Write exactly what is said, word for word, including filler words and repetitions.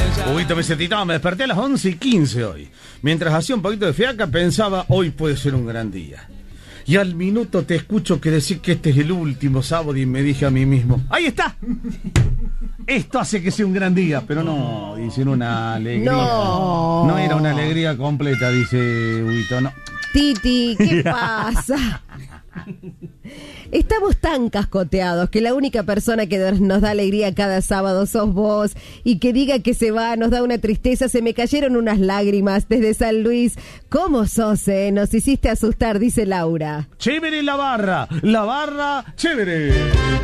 Huguito me sentitaba, me desperté a las once y quince hoy. Mientras hacía un poquito de fiaca, pensaba, hoy puede ser un gran día. Y al minuto te escucho que decir que este es el último sábado y me dije a mí mismo, ¡ahí está! Esto hace que sea un gran día, pero no, dice, era una alegría. No. No era una alegría completa, dice Huguito, no. Titi, ¿qué pasa? Estamos tan cascoteados que la única persona que nos da alegría cada sábado sos vos, y que diga que se va nos da una tristeza. Se me cayeron unas lágrimas desde San Luis. ¿Cómo sos, eh? Nos hiciste asustar, dice Laura. Chévere la barra, la barra, chévere.